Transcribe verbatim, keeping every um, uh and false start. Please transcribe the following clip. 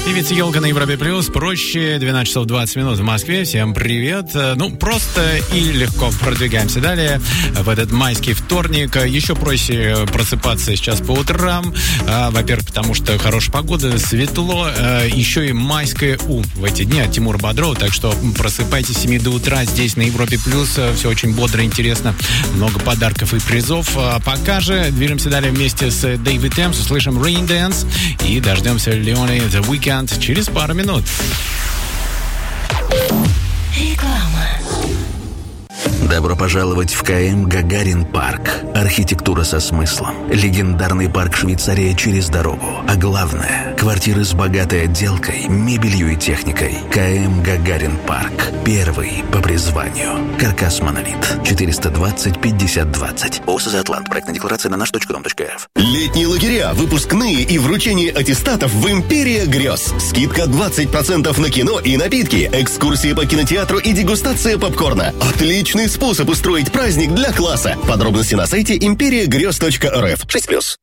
Певица Ёлка на Европе Плюс. Проще. двенадцать часов двадцать минут в Москве. Всем привет. Ну, просто и легко продвигаемся далее в этот майский вторник. Еще проще просыпаться сейчас по утрам. Во-первых, потому что хорошая погода, светло. Еще и майское У в эти дни от Тимура Бодрова. Так что просыпайтесь с семи до утра здесь на Европе Плюс. Все очень бодро, интересно. Много подарков и призов. Пока же движемся далее вместе с Дэвид Эмс. Услышим Rain Dance и дождемся Леони The Weeknd через пару минут. Реклама. Добро пожаловать в КМ Гагарин Парк. Архитектура со смыслом. Легендарный парк Швейцария через дорогу. А главное, квартиры с богатой отделкой, мебелью и техникой. КМ Гагарин Парк. Первый по призванию. Каркас Монолит. четыреста двадцать пятьдесят двадцать. ОСЗ Атлант. Проектная декларация на наш точка ком точка эр эф. Летние лагеря, выпускные и вручение аттестатов в Империя Грез. Скидка двадцать процентов на кино и напитки. Экскурсии по кинотеатру и дегустация попкорна. Отличный способ устроить праздник для класса. Подробности на сайте империя грез точка эр эф. шесть плюс.